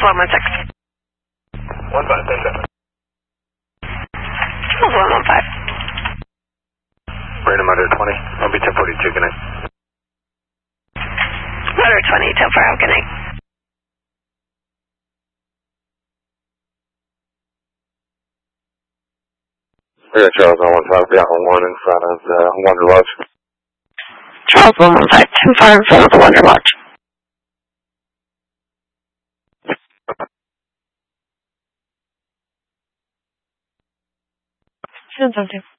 116. 1537. 115. Random under 20. I'll be 1042, connect. Motor 20, 10-4, connect. We got Charles 115, be out on 1 in front of Wonder Lodge. Charles 115, 10-4 in front of the Wonder Lodge. Sounds okay.